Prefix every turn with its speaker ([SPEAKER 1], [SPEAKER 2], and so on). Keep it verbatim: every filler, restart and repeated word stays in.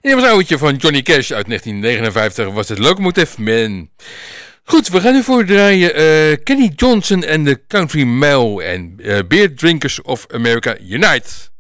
[SPEAKER 1] dit was een oudje van Johnny Cash uit negentien negenenvijftig. Was het Locomotive Man. Goed, we gaan nu voordraaien uh, Kenny Johnson en de Country Mel en uh, Beer Drinkers of America Unite.